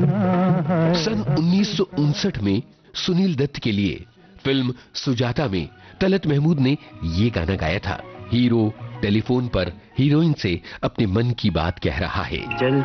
सन 1959 में सुनील दत्त के लिए फिल्म सुजाता में तलत महमूद ने ये गाना गाया था। हीरो टेलीफोन पर हीरोइन से अपने मन की बात कह रहा है।